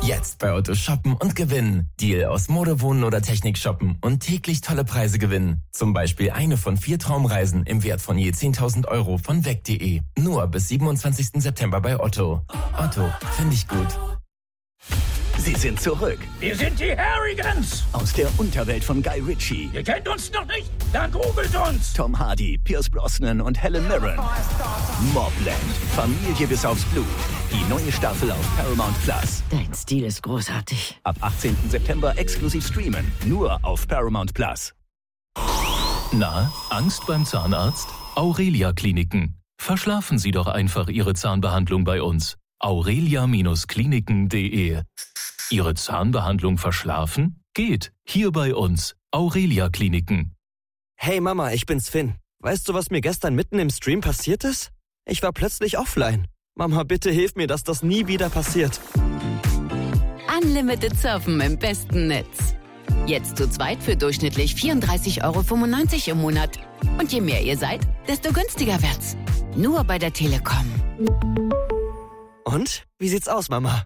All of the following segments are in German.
Jetzt bei Otto shoppen und gewinnen. Deal aus Mode, Wohnen oder Technik shoppen und täglich tolle Preise gewinnen. Zum Beispiel eine von 4 Traumreisen im Wert von je 10.000 € von weg.de. Nur bis 27. September bei Otto. Otto, finde ich gut. Sie sind zurück. Wir sind die Harrigans. Aus der Unterwelt von Guy Ritchie. Ihr kennt uns noch nicht? Dann googelt uns. Tom Hardy, Pierce Brosnan und Helen Mirren. Mobland. Familie bis aufs Blut. Die neue Staffel auf Paramount Plus. Dein Stil ist großartig. Ab 18. September exklusiv streamen. Nur auf Paramount Plus. Na, Angst beim Zahnarzt? Aurelia Kliniken. Verschlafen Sie doch einfach Ihre Zahnbehandlung bei uns. aurelia-kliniken.de. Ihre Zahnbehandlung verschlafen? Geht. Hier bei uns. Aurelia Kliniken. Hey Mama, ich bin's Finn. Weißt du, was mir gestern mitten im Stream passiert ist? Ich war plötzlich offline. Mama, bitte hilf mir, dass das nie wieder passiert. Unlimited Surfen im besten Netz. Jetzt zu zweit für durchschnittlich 34,95 € im Monat. Und je mehr ihr seid, desto günstiger wird's. Nur bei der Telekom. Und? Wie sieht's aus, Mama?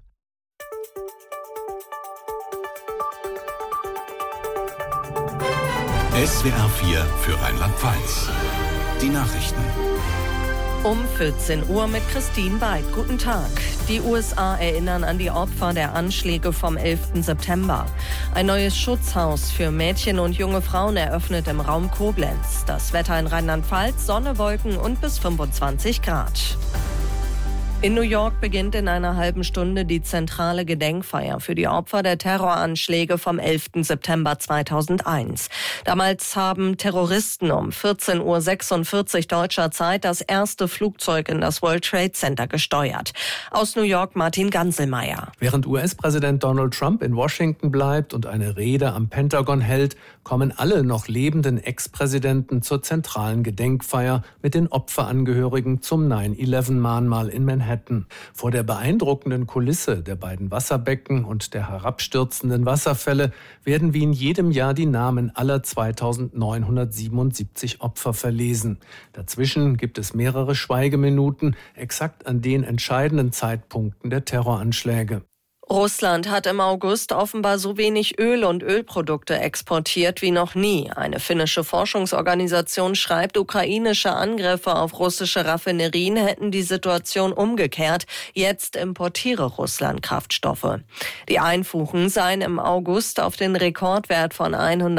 SWR 4 für Rheinland-Pfalz. Die Nachrichten. Um 14 Uhr mit Christine Weid. Guten Tag. Die USA erinnern an die Opfer der Anschläge vom 11. September. Ein neues Schutzhaus für Mädchen und junge Frauen eröffnet im Raum Koblenz. Das Wetter in Rheinland-Pfalz, Sonne, Wolken und bis 25 Grad. In New York beginnt in einer halben Stunde die zentrale Gedenkfeier für die Opfer der Terroranschläge vom 11. September 2001. Damals haben Terroristen um 14:46 Uhr deutscher Zeit das erste Flugzeug in das World Trade Center gesteuert. Aus New York Martin Ganselmeier. Während US-Präsident Donald Trump in Washington bleibt und eine Rede am Pentagon hält, kommen alle noch lebenden Ex-Präsidenten zur zentralen Gedenkfeier mit den Opferangehörigen zum 9/11-Mahnmal in Manhattan. Vor der beeindruckenden Kulisse der beiden Wasserbecken und der herabstürzenden Wasserfälle werden wie in jedem Jahr die Namen aller 2977 Opfer verlesen. Dazwischen gibt es mehrere Schweigeminuten, exakt an den entscheidenden Zeitpunkten der Terroranschläge. Russland hat im August offenbar so wenig Öl und Ölprodukte exportiert wie noch nie. Eine finnische Forschungsorganisation schreibt, ukrainische Angriffe auf russische Raffinerien hätten die Situation umgekehrt. Jetzt importiere Russland Kraftstoffe. Die Einfuhren seien im August auf den Rekordwert von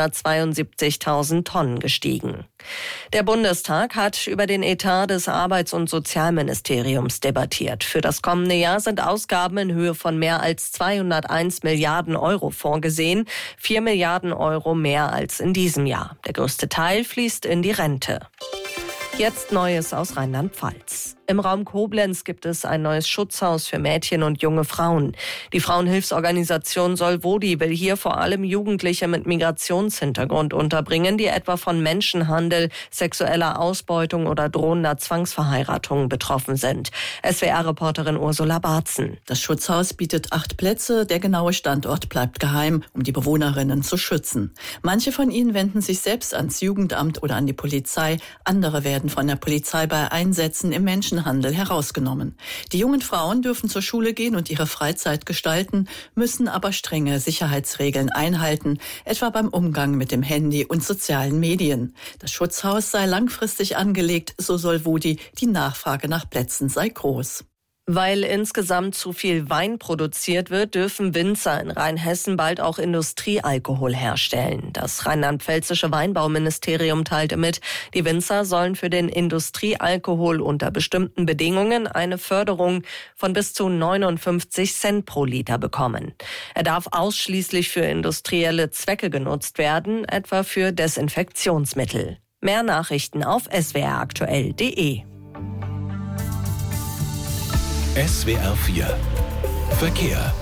172.000 Tonnen gestiegen. Der Bundestag hat über den Etat des Arbeits- und Sozialministeriums debattiert. Für das kommende Jahr sind Ausgaben in Höhe von mehr als 201 Milliarden € vorgesehen, 4 Milliarden € mehr als in diesem Jahr. Der größte Teil fließt in die Rente. Jetzt Neues aus Rheinland-Pfalz. Im Raum Koblenz gibt es ein neues Schutzhaus für Mädchen und junge Frauen. Die Frauenhilfsorganisation Solvodi will hier vor allem Jugendliche mit Migrationshintergrund unterbringen, die etwa von Menschenhandel, sexueller Ausbeutung oder drohender Zwangsverheiratung betroffen sind. SWR-Reporterin Ursula Barzen. Das Schutzhaus bietet 8 Plätze. Der genaue Standort bleibt geheim, um die Bewohnerinnen zu schützen. Manche von ihnen wenden sich selbst ans Jugendamt oder an die Polizei. Andere werden von der Polizei bei Einsätzen im Menschenhandel herausgenommen. Die jungen Frauen dürfen zur Schule gehen und ihre Freizeit gestalten, müssen aber strenge Sicherheitsregeln einhalten, etwa beim Umgang mit dem Handy und sozialen Medien. Das Schutzhaus sei langfristig angelegt, so Solvodi, die Nachfrage nach Plätzen sei groß. Weil insgesamt zu viel Wein produziert wird, dürfen Winzer in Rheinhessen bald auch Industriealkohol herstellen. Das rheinland-pfälzische Weinbauministerium teilte mit, die Winzer sollen für den Industriealkohol unter bestimmten Bedingungen eine Förderung von bis zu 59 Cent pro Liter bekommen. Er darf ausschließlich für industrielle Zwecke genutzt werden, etwa für Desinfektionsmittel. Mehr Nachrichten auf swraktuell.de. SWR 4 Verkehr.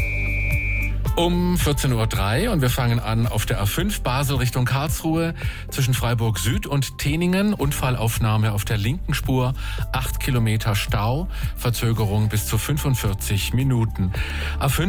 Um 14:03 Uhr und wir fangen an auf der A5 Basel Richtung Karlsruhe zwischen Freiburg Süd und Teningen. Unfallaufnahme auf der linken Spur, 8 Kilometer Stau, Verzögerung bis zu 45 Minuten. A5